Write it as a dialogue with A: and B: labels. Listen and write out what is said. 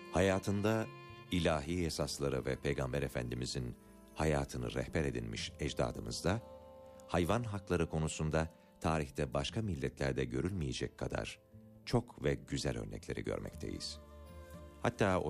A: Hayatında ilahi esasları ve Peygamber Efendimizin hayatını rehber edinmiş ecdadımızda, hayvan hakları konusunda tarihte başka milletlerde görülmeyecek kadar çok ve güzel örnekleri görmekteyiz. Hatta